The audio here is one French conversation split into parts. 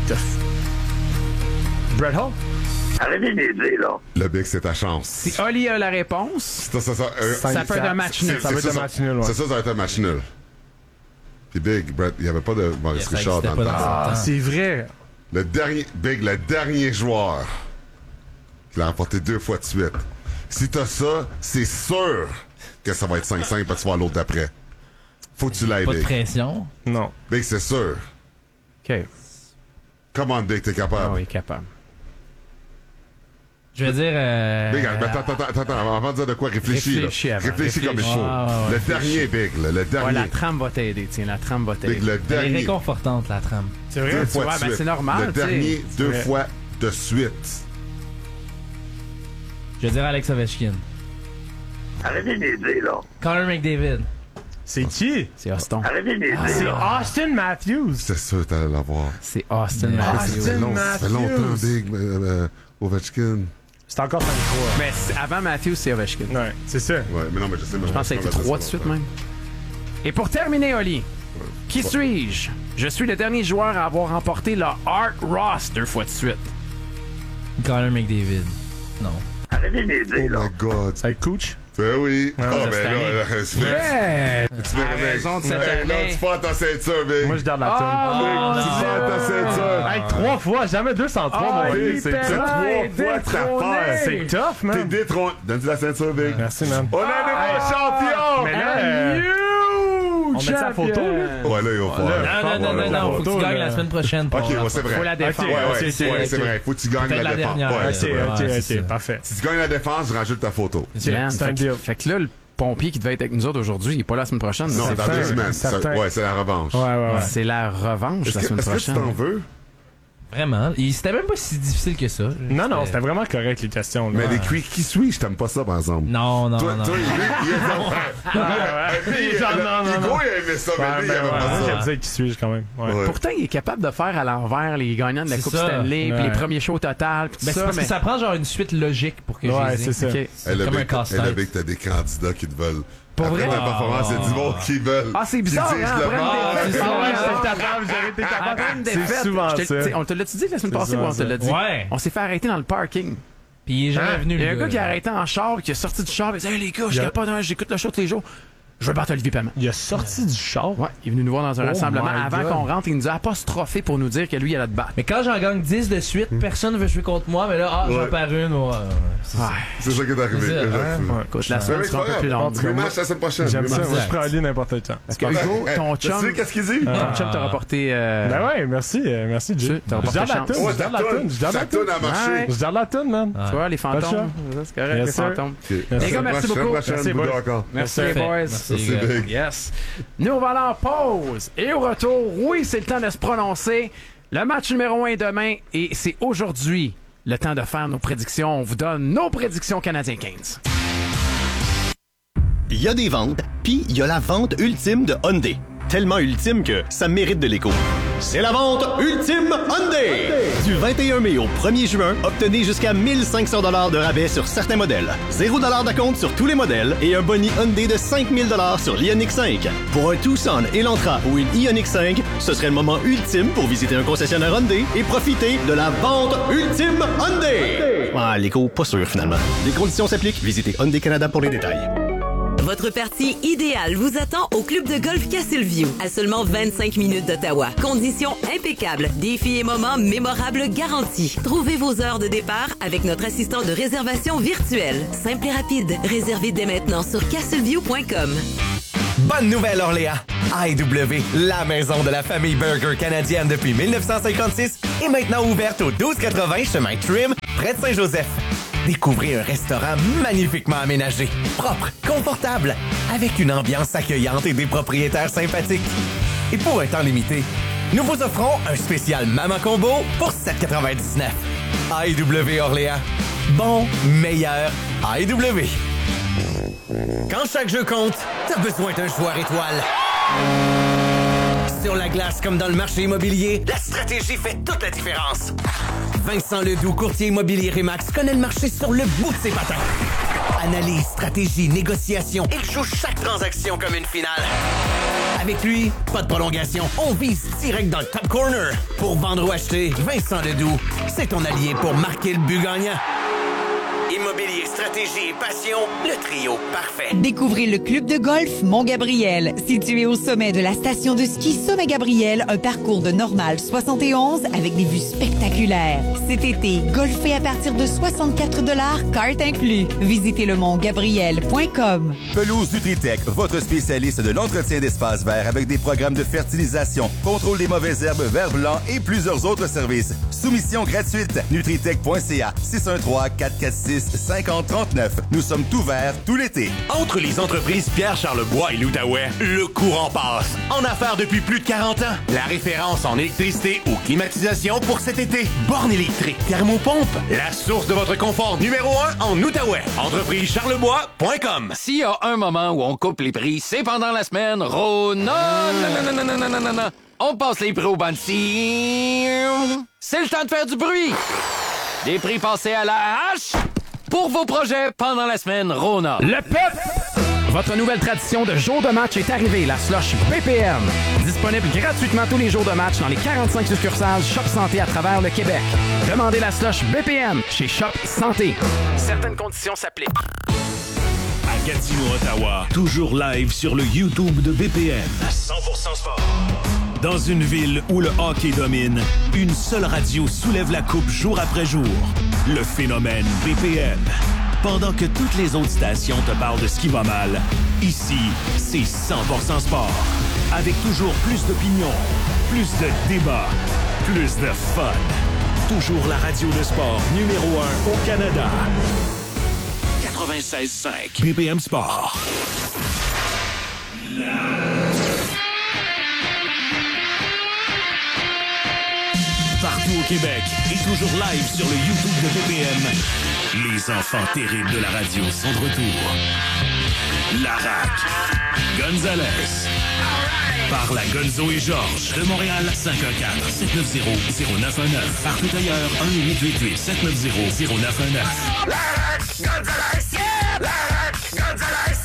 tough. Bret Hall? Arrêtez d'aider, là. Le Big, c'est ta chance. Si Oli a la réponse, Ça peut être un match nul. Ça va être un match nul, ouais. C'est ça va être un match nul. Puis Big, Brett, il n'y avait pas de Maurice Richard dans le temps. Ah, c'est vrai. Le dernier joueur qui l'a remporté 2 fois de suite. Si t'as ça, c'est sûr que ça va être 5-5 parce que tu vas à l'autre d'après. Faut que tu l'aies, Pas de Big. pression. Non. Big, c'est sûr. OK. Come on, Big, t'es Ah capable. oui, capable. Je veux dire... Big, attends, avant de dire de quoi, réfléchis comme il faut. Le dernier, Big, le dernier. Ouais, la trame va t'aider, tiens, la trame va t'aider. Big, le Elle est dernier. réconfortante, la trame. C'est vrai? 2 fois vois, de ben, suite. c'est normal, Le tu sais. dernier, 2 vrai. fois de suite. Je veux dire Alex Ovechkin. Arrêtez d'aider, là. Connor McDavid. C'est qui? C'est Austin. Arrêtez d'aider, C'est là. Austin Matthews. C'est sûr que t'allais l'avoir. C'est Austin Austin Matthews. Ça fait longtemps, Matthews. Big, Ovechkin. C'est encore 5-3. Mais avant Matthews, c'est Ovechkin. Ouais, c'est ça. Ouais, mais non, mais je sais. Je pense que ça a été 3 de suite, même. Et pour terminer, Oli, qui suis-je? Je suis le dernier joueur à avoir remporté le Art Ross 2 fois de suite. Connor McDavid. Non. Arrêtez d'aider, Oh là. my God. C'est Cooch. Ben oui. Ouais, Ah, cette ben année. là, respect. Yeah! Tu mets À raison de cette Hey, non, année. tu perds ta ceinture, Big. Moi, je garde la toune. Tu perds ta ceinture. Hey, 3 fois, jamais 203, mon Big, Big. c'est 3 fois ta affaire. C'est tough, T'es man. détrôné. Donne-tu la ceinture, Big. Merci, man. On a des bons champions! Mais là, on met ça à photo, là. Ouais, là, il va falloir. Non, faut que tu gagnes la semaine prochaine. Ok, ouais, c'est vrai. Faut la défendre. Ouais, Ok, c'est vrai. Faut que tu gagnes Peut-être la la défense. dernière. Ouais, Ok, c'est vrai. Ouais, c'est ok, ça. parfait. Si tu gagnes la défense, je rajoute ta photo. Man, C'est un fait, deal. fait que là, le pompier qui devait être avec nous autres aujourd'hui, il est pas là la semaine prochaine. Non, C'est dans fin. 2 semaines. certain. Ouais, c'est la revanche. Ouais. C'est la revanche Est-ce la que semaine est-ce que tu prochaine. t'en veux? Vraiment. C'était même pas si difficile que ça. Non, c'était vraiment correct, les questions. Mais Là. les cris, qui suis-je? T'aimes pas ça, par exemple? Non. Toi, lui, il est Genre, non. Hugo, il aimait ça, mais lui, il aimait Moi, pas j'aime ça. dire qui suis-je quand même. Ouais. Ouais. Pourtant, il est capable de faire à l'envers les gagnants de la C'est Coupe ça. Stanley, puis Ouais. les premiers shows au total, puis tout Mais c'est ça. parce que ça prend genre une suite logique pour que Ouais, je les ai. c'est ça. Ok. Elle comme un a casse-tête. que t'as des candidats qui te veulent. Pour Après vrai? ta performance, c'est du monde qui veulent. Ah, c'est bizarre, Qui disent hein, le après une mal. défaite. C'est Ah ouais, ça, j'étais capable, j'aurais été capable. Après une défaite, C'est souvent je te- ça. t'sais, on te l'a-tu dit la semaine passée ou on te l'a dit? Ouais. On s'est fait arrêter dans le parking. Puis il est jamais venu, Il y a un le gars qui a arrêté en char, qui est sorti du char, et il dit hey, les gars, je Yeah. suis pas d'un, j'écoute le show tous les jours. Je veux battre Olivier Paiement. Il a sorti du char. Ouais, il est venu nous voir dans un Oh rassemblement. my Avant God. qu'on rentre, il nous a apostrophé pour nous dire que lui, il allait te battre. Mais quand j'en gagne 10 de suite, personne ne veut jouer contre moi, mais là, j'en Ouais. perds une. Ouais. C'est ça. Ouais. C'est ça qui est arrivé. C'est ça, Exactement. Ouais. Écoute, la Mais semaine c'est sera un pas peu plus grave. longue. Rematch la semaine prochaine. J'aime ça. Rematch. Moi, je prends aller n'importe quand. Parce que Hugo, ton Tu chum, sais qu'est-ce qu'il dit? ton chum t'a rapporté. Ben ouais, merci, merci, Tu- Jay. t'as Je garde la remporté toune, Ouais, je garde la toune, je garde ta la toune. toune a marché. Ouais. Je garde la toune, man. Tu vois, les Pas le fantômes. C'est correct, Yes, les sir. fantômes. Ok. Les gars, merci beaucoup. Merci, Merci, beaucoup boys. encore. Merci les Parfait. boys. Merci, Merci, les gars. Big. Yes. Nous, on va aller en pause. Et au retour, oui, c'est le temps de se prononcer. Le match numéro 1 est demain et c'est aujourd'hui le temps de faire nos prédictions. On vous donne nos prédictions Canadiens 15. Il y a des ventes, puis il y a la vente ultime de Hyundai. Tellement ultime que ça mérite de l'écho. C'est la vente ultime Hyundai! Du 21 mai au 1er juin, obtenez jusqu'à 1500 $ de rabais sur certains modèles. 0 $ d'acompte sur tous les modèles et un boni Hyundai de 5000 $ sur l'Ioniq 5. Pour un Tucson, Elantra ou une Ioniq 5, ce serait le moment ultime pour visiter un concessionnaire Hyundai et profiter de la vente ultime Hyundai! Ah, l'écho, pas sûr finalement. Les conditions s'appliquent. Visitez Hyundai Canada pour les détails. Votre partie idéale vous attend au club de golf Castleview, à seulement 25 minutes d'Ottawa. Conditions impeccables, défis et moments mémorables garantis. Trouvez vos heures de départ avec notre assistant de réservation virtuel. Simple et rapide. Réservez dès maintenant sur castleview.com. Bonne nouvelle, Orléans! AEW, la maison de la famille burger canadienne depuis 1956, est maintenant ouverte au 1280 chemin Trim, près de Saint-Joseph. Découvrez un restaurant magnifiquement aménagé, propre, confortable, avec une ambiance accueillante et des propriétaires sympathiques. Et pour un temps limité, nous vous offrons un spécial Mama Combo pour 7,99. AEW Orléans. Bon, meilleur AEW. Quand chaque jeu compte, t'as besoin d'un joueur étoile. Sur la glace comme dans le marché immobilier, la stratégie fait toute la différence. Vincent Ledoux, courtier immobilier Remax, connaît le marché sur le bout de ses patins. Analyse, stratégie, négociation. Il joue chaque transaction comme une finale. Avec lui, pas de prolongation. On vise direct dans le top corner. Pour vendre ou acheter, Vincent Ledoux, c'est ton allié pour marquer le but gagnant. Immobilier, stratégie et passion, le trio parfait. Découvrez le club de golf Mont-Gabriel. Situé au sommet de la station de ski Sommet-Gabriel, un parcours de normal 71 avec des vues spectaculaires. Cet été, golfez à partir de 64 $, carte inclus. Visitez le montgabriel.com. Pelouse Nutritech, votre spécialiste de l'entretien d'espaces verts avec des programmes de fertilisation, contrôle des mauvaises herbes, vert blanc et plusieurs autres services. Soumission gratuite. Nutritech.ca 613-446-5039. Nous sommes ouverts tout l'été. Entre les entreprises Pierre Charlebois et l'Outaouais, le courant passe. En affaires depuis plus de 40 ans. La référence en électricité ou climatisation pour cet été. Borne électrique, thermopompe. La source de votre confort numéro 1 en Outaouais. Entreprisecharlebois.com. S'il y a un moment où on coupe les prix, c'est pendant la semaine Rona. Non. On passe les prix au ban de cire. C'est le temps de faire du bruit. Des prix passés à la hache pour vos projets pendant la semaine Rona. Le PEP! Votre nouvelle tradition de jour de match est arrivée, la slush BPM. Disponible gratuitement tous les jours de match dans les 45 succursales Shop Santé à travers le Québec. Demandez la slush BPM chez Shop Santé. Certaines conditions s'appliquent. À Gatineau, Ottawa, toujours live sur le YouTube de BPM. 100% sport. Dans une ville où le hockey domine, une seule radio soulève la coupe jour après jour. Le phénomène BPM. Pendant que toutes les autres stations te parlent de ce qui va mal, ici, c'est 100% sport. Avec toujours plus d'opinions, plus de débats, plus de fun. Toujours la radio de sport numéro 1 au Canada. 96.5 BPM Sport. Partout au Québec et toujours live sur le YouTube de BPM. Les enfants terribles de la radio sont de retour. Larac, Gonzalez, par la Gonzo et Georges de Montréal, 514-790-0919. Partout ailleurs, 1-888-790-0919. Larac, Gonzalez, yeah! Larac, Gonzalez.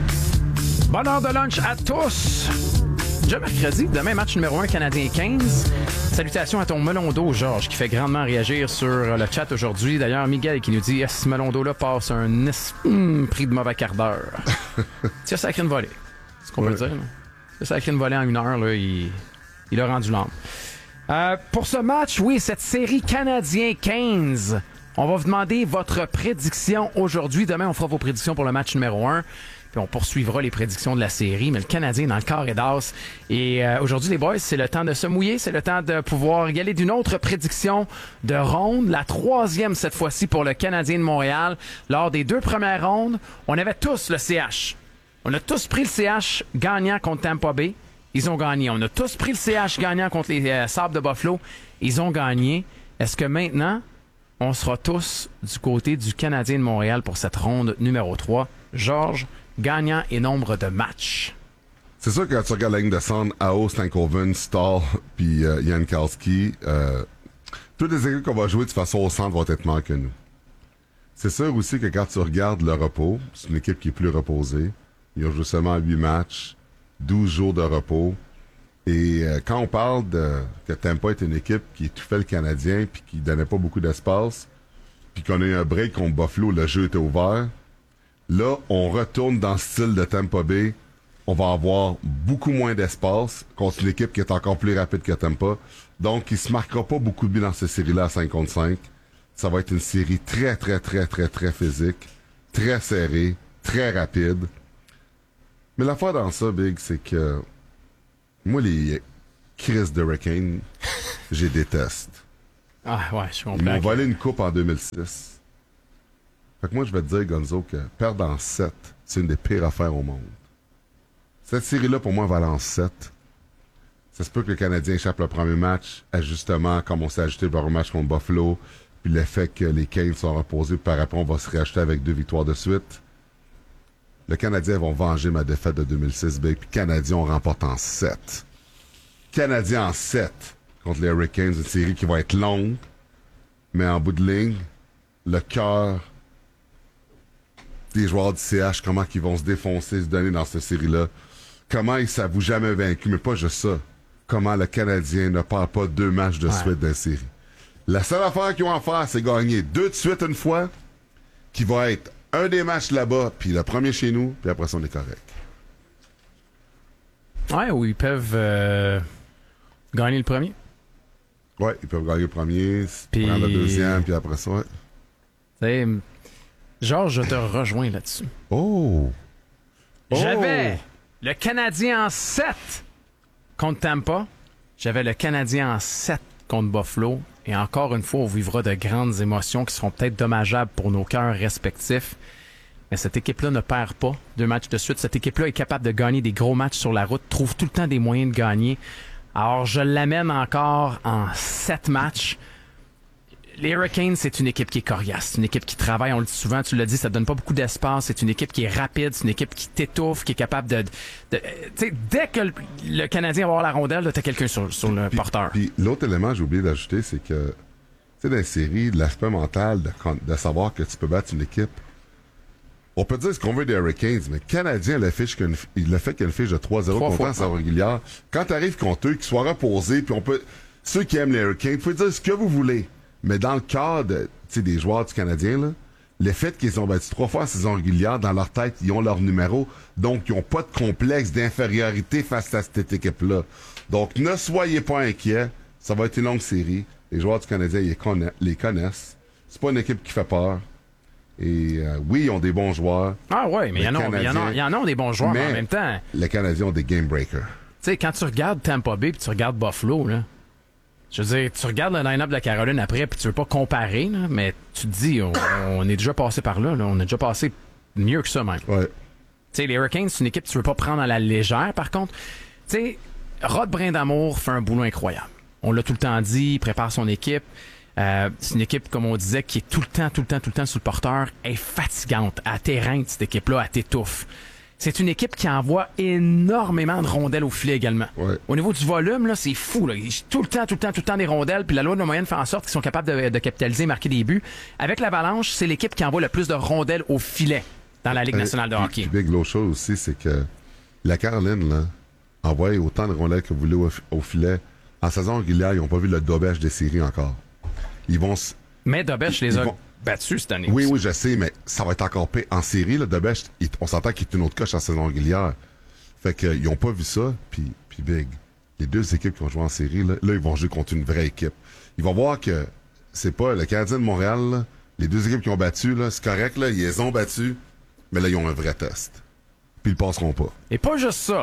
Bonne heure de lunch à tous. Déjà mercredi, demain match numéro 1 Canadien 15. Salutations à ton melon d'eau, Georges, qui fait grandement réagir sur le chat aujourd'hui. D'ailleurs, Miguel qui nous dit ce melon d'eau-là passe un prix de mauvais quart d'heure. Tu as sacré une volée. C'est ce qu'on peut dire. Tu as sacré une volée en 1 heure, là, il a rendu l'âme. Pour ce match, oui, cette série Canadien 15, on va vous demander votre prédiction aujourd'hui. Demain, on fera vos prédictions pour le match numéro 1. Puis on poursuivra les prédictions de la série, mais le Canadien est dans le carré d'as. Et aujourd'hui, les boys, c'est le temps de se mouiller, c'est le temps de pouvoir y aller d'une autre prédiction de ronde, la 3e cette fois-ci pour le Canadien de Montréal. Lors des 2 premières rondes, on avait tous le CH. On a tous pris le CH gagnant contre Tampa Bay. Ils ont gagné. On a tous pris le CH gagnant contre les Sabres de Buffalo. Ils ont gagné. Est-ce que maintenant, on sera tous du côté du Canadien de Montréal pour cette ronde numéro 3? Georges, gagnant et nombre de matchs. C'est sûr que quand tu regardes la ligne de centre, AO, Stankoven, Stahl, puis Jankowski, toutes les équipes qu'on va jouer de façon au centre vont être meilleures que nous. C'est sûr aussi que quand tu regardes le repos, c'est une équipe qui est plus reposée. Ils ont joué seulement 8 matchs, 12 jours de repos. Et quand on parle que Tampa est une équipe qui étouffait le Canadien puis qui donnait pas beaucoup d'espace, puis qu'on a eu un break contre Buffalo, le jeu était ouvert. Là, on retourne dans le style de Tampa Bay. On va avoir beaucoup moins d'espace contre une équipe qui est encore plus rapide que Tampa. Donc, il se marquera pas beaucoup de buts dans cette série-là à 5 contre 5. Ça va être une série très, très, très, très, très physique, très serrée, très rapide. Mais l'affaire dans ça, Big, c'est que moi, les Chris d'Hurricane, je les déteste. Ah ouais, je comprends. Ils m'ont volé une coupe en 2006. Fait que moi, je vais te dire, Gonzo, que perdre en 7, c'est une des pires affaires au monde. Cette série-là, pour moi, va en 7. Ça se peut que le Canadien échappe le premier match, ajustement, comme on s'est ajusté le premier match contre Buffalo, puis le fait que les Canes sont reposés, puis par après, on va se réacheter avec 2 victoires de suite. Le Canadien vont venger ma défaite de 2006, Big, puis Canadien, on remporte en 7. Canadien en 7 contre les Hurricanes, une série qui va être longue, mais en bout de ligne, le cœur des joueurs du CH, comment ils vont se défoncer, se donner dans cette série-là. Comment ils ne s'avouent jamais vaincus, mais pas juste ça. Comment le Canadien ne perd pas 2 matchs de suite dans la série. La seule affaire qu'ils ont à faire, c'est gagner 2 de suite une fois, qui va être un des matchs là-bas, puis le premier chez nous, puis après ça, on est correct. Ouais, ou ils peuvent gagner le premier. Ouais, ils peuvent gagner le premier, Puis- prendre le deuxième, puis après ça, ouais. T'sais, Georges, je te rejoins là-dessus. Oh! J'avais le Canadien en 7 contre Tampa. J'avais le Canadien en 7 contre Buffalo. Et encore une fois, on vivra de grandes émotions qui seront peut-être dommageables pour nos cœurs respectifs. Mais cette équipe-là ne perd pas 2 matchs de suite. Cette équipe-là est capable de gagner des gros matchs sur la route, trouve tout le temps des moyens de gagner. Alors, je l'amène encore en 7 matchs. Les Hurricanes, c'est une équipe qui est coriace. C'est une équipe qui travaille, on le dit souvent, tu l'as dit, ça donne pas beaucoup d'espace. C'est une équipe qui est rapide, c'est une équipe qui t'étouffe, qui est capable de tu sais, dès que le Canadien va avoir la rondelle, t'as quelqu'un sur le porteur. Puis l'autre élément, j'ai oublié d'ajouter, c'est que, tu sais, dans les séries, l'aspect mental de savoir que tu peux battre une équipe. On peut dire ce qu'on veut des Hurricanes, mais le Canadien, il a fait qu'il y a une fiche de 3-0 contre en saison régulière. Quand tu arrives contre eux, qu'ils soient reposés, puis on peut. Ceux qui aiment les Hurricanes, vous pouvez dire ce que vous voulez. Mais dans le cas des joueurs du Canadien, là, le fait qu'ils ont battu 3 fois en saison régulière, dans leur tête, ils ont leur numéro. Donc, ils n'ont pas de complexe d'infériorité face à cette équipe-là. Donc, ne soyez pas inquiets. Ça va être une longue série. Les joueurs du Canadien, les connaissent. C'est pas une équipe qui fait peur. Et oui, ils ont des bons joueurs. Ah ouais, mais il y en a des bons joueurs, mais en même temps. Les Canadiens ont des game breakers. Tu sais, quand tu regardes Tampa Bay puis tu regardes Buffalo, là, je veux dire, tu regardes le line-up de la Caroline après puis tu veux pas comparer, là, mais tu te dis, on est déjà passé par là, on est déjà passé mieux que ça même. Ouais. Tu sais, les Hurricanes, c'est une équipe que tu veux pas prendre à la légère, par contre. Tu sais, Rod Brindamour fait un boulot incroyable. On l'a tout le temps dit, il prépare son équipe. C'est une équipe, comme on disait, qui est tout le temps sur le porteur. Elle est fatigante. Elle t'éreinte, cette équipe-là, elle t'étouffe. C'est une équipe qui envoie énormément de rondelles au filet également. Ouais. Au niveau du volume, là, c'est fou. Là. Tout le temps des rondelles. Puis la loi de la moyenne fait en sorte qu'ils sont capables de capitaliser et marquer des buts. Avec l'Avalanche, c'est l'équipe qui envoie le plus de rondelles au filet dans la Ligue nationale de hockey. Puis l'autre chose aussi, c'est que la Caroline, là, envoie autant de rondelles que vous voulez au filet. En saison régulière, ils n'ont pas vu le dobèche des séries encore. Ils vont... Mais Dobèche les a battus cette année. Oui, je sais, mais ça va être encore pire. En série, le Dobèche, on s'entend qu'il est une autre coche en saison régulière. Fait qu'ils n'ont pas vu ça, puis big. Les 2 équipes qui vont jouer en série, là, ils vont jouer contre une vraie équipe. Ils vont voir que c'est pas le Canadien de Montréal, là, les 2 équipes qui ont battu, là, c'est correct, là, ils les ont battus, mais là, ils ont un vrai test. Puis ils le passeront pas. Et pas juste ça.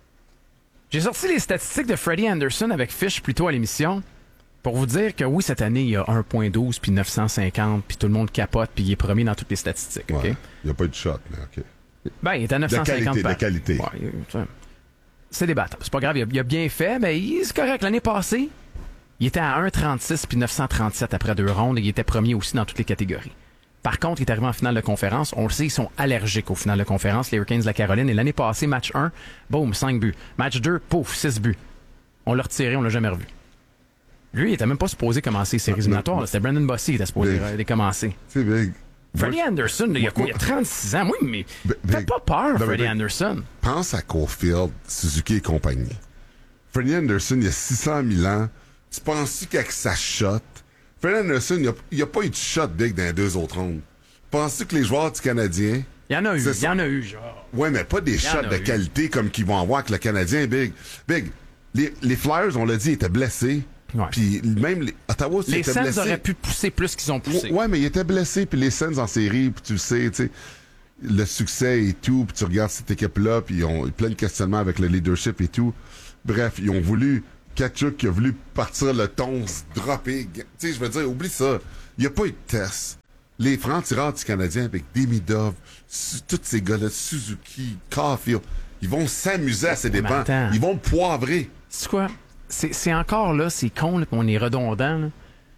J'ai sorti les statistiques de Freddie Anderson avec Fish plus tôt à l'émission. Pour vous dire que oui, cette année, il y a 1.12 puis 950 puis tout le monde capote puis il est premier dans toutes les statistiques. Ouais. Okay? Il n'y a pas eu de shot, mais OK. Ben, il est à 950. De qualité. Ouais, c'est débattable. C'est pas grave, il a bien fait, mais c'est correct. L'année passée, il était à 1,36 puis 937 après 2 rondes et il était premier aussi dans toutes les catégories. Par contre, il est arrivé en finale de conférence. On le sait, ils sont allergiques aux finales de conférence, les Hurricanes de la Caroline. Et l'année passée, match 1, boum, 5 buts. Match 2, pouf, 6 buts. On l'a retiré, on l'a jamais revu. Lui, il était même pas supposé commencer les séries éliminatoires. C'était Brandon Bossy qui était supposé les commencer. C'est big. Freddie Anderson, il y a quoi? Il a 36 ans. Oui, mais fais pas peur, Freddie Anderson. Pense à Caulfield, Suzuki et compagnie. Freddie Anderson, il y a 600 000 ans. Tu penses-tu qu'avec sa shot, Freddie Anderson, il n'y a pas eu de shot big dans les 2 autres rondes. Penses-tu que les joueurs du Canadien... Il y en a eu, genre. Ouais, mais pas des shots de qualité comme qu'ils vont avoir avec le Canadien big. Big, les Flyers, on l'a dit, étaient blessés. Ouais. Puis même Ottawa, les étaient Sens blessés. auraient pu pousser plus qu'ils ont poussé. Ouais, mais ils étaient blessés. Puis les Sens en série, puis tu le sais, tu sais, le succès et tout. Puis tu regardes cette équipe-là, puis ils ont plein de questionnements avec le leadership et tout. Bref, ils ont voulu... Kachuk qui a voulu partir le ton, se dropper. Tu sais, je veux dire, oublie ça. Il n'y a pas eu de test. Les francs-tireurs du Canadien avec Demidov, tous ces gars-là, Suzuki, Caulfield, ils vont s'amuser à ses dépens. Ils vont poivrer. C'est quoi? C'est encore là, c'est con là, qu'on est redondant. Là.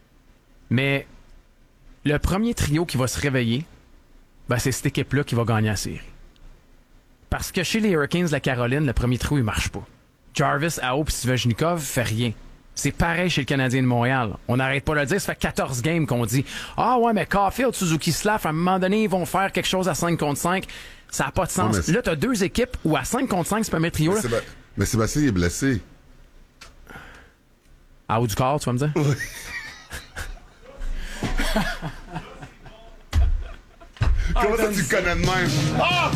Mais le premier trio qui va se réveiller, ben, c'est cette équipe-là qui va gagner la série. Parce que chez les Hurricanes de la Caroline, le premier trio, il marche pas. Jarvis, Aho et Svechnikov fait rien. C'est pareil chez le Canadien de Montréal. On n'arrête pas de le dire. Ça fait 14 games qu'on dit « Ah ouais, mais Caulfield, Suzuki Slav, à un moment donné, ils vont faire quelque chose à 5 contre 5. » Ça n'a pas de sens. Ouais, là, t'as 2 équipes où à 5 contre 5, c'est pas mettre trio. Mais Sébastien il est blessé. À haut du corps, tu vas me dire? Oui. Comment ça, tu le connais de même? Ah!